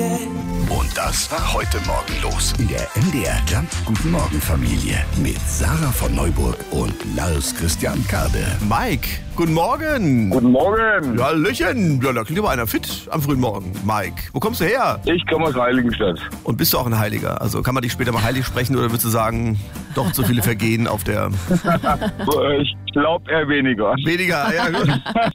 Und das war heute Morgen los in der MDR Jump Guten Morgen Familie mit Sarah von Neuburg und Lars Christian Kade. Mike, guten Morgen. Guten Morgen. Ja, Hallöchen. Ja, da klingt aber einer fit am frühen Morgen. Mike, wo kommst du her? Ich komme aus Heiligenstadt. Und bist du auch ein Heiliger? Also kann man dich später mal heilig sprechen oder würdest du sagen, doch so viele Vergehen auf der... Ich glaube eher weniger. Weniger, ja gut.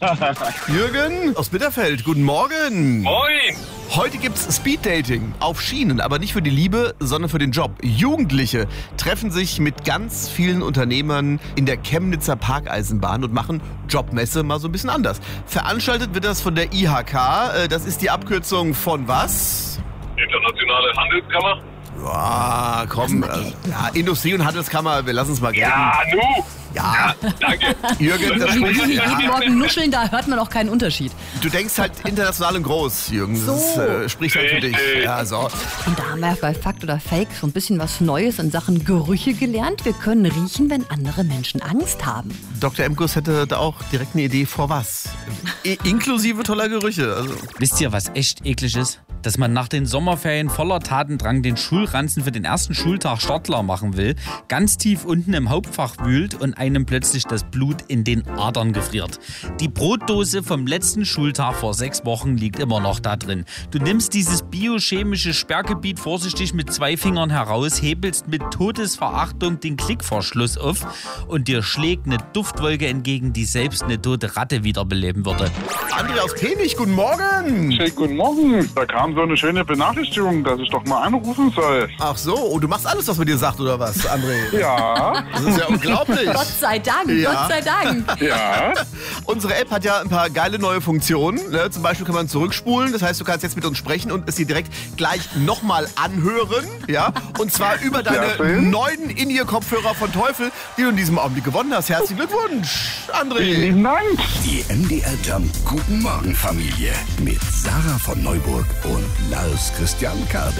Jürgen aus Bitterfeld, guten Morgen. Moin. Heute gibt's Speeddating auf Schienen, aber nicht für die Liebe, sondern für den Job. Jugendliche treffen sich mit ganz vielen Unternehmern in der Chemnitzer Parkeisenbahn und machen Jobmesse mal so ein bisschen anders. Veranstaltet wird das von der IHK, das ist die Abkürzung von was? Internationale Handelskammer? Ja, komm, ja, Industrie- und Handelskammer, wir lassen es mal gelten. Ja, nu. Ja, Danke. Jürgen, das Wie spricht, die jeden Morgen nuscheln, da hört man auch keinen Unterschied. du denkst halt international und groß, Jürgen. Das spricht halt für dich. Ja, so. Und da haben wir bei Fakt oder Fake so ein bisschen was Neues in Sachen Gerüche gelernt. Wir können riechen, wenn andere Menschen Angst haben. Dr. Emkus hätte da auch direkt eine Idee vor was. Inklusive toller Gerüche. Also. Wisst ihr, was echt eklig ist? Dass man nach den Sommerferien voller Tatendrang den Schulranzen für den ersten Schultag startklar machen will, ganz tief unten im Hauptfach wühlt und einem plötzlich das Blut in den Adern gefriert. Die Brotdose vom letzten Schultag vor 6 Wochen liegt immer noch da drin. Du nimmst dieses biochemische Sperrgebiet vorsichtig mit 2 Fingern heraus, hebelst mit Todesverachtung den Klickverschluss auf und dir schlägt eine Duftwolke entgegen, die selbst eine tote Ratte wiederbeleben würde. André aus Penich, guten Morgen. Schönen guten Morgen. Da kam so eine schöne Benachrichtigung, dass ich doch mal anrufen soll. Ach so, und du machst alles, was man dir sagt, oder was, André? Ja. Das ist ja unglaublich. Gott sei Dank, Ja. Gott sei Dank. Ja. Unsere App hat ja ein paar geile neue Funktionen. Ne? Zum Beispiel kann man zurückspulen. Das heißt, du kannst jetzt mit uns sprechen und es dir direkt gleich nochmal anhören. Ja? Und zwar über deine schön. neuen In-Ear-Kopfhörer von Teufel, die du in diesem Augenblick gewonnen hast. Herzlichen Glückwunsch, André. Vielen Dank. Die MDR Jump Guten Morgen Familie mit Sarah von Neuburg und Lars Christian Kade.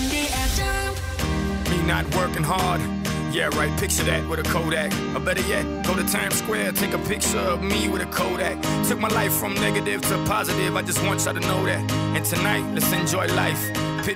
Me not working hard. Yeah, right, picture that with a Kodak. Or better yet, go to Times Square, take a picture of me with a Kodak. Took my life from negative to positive, I just want y'all to know that. And tonight, let's enjoy life.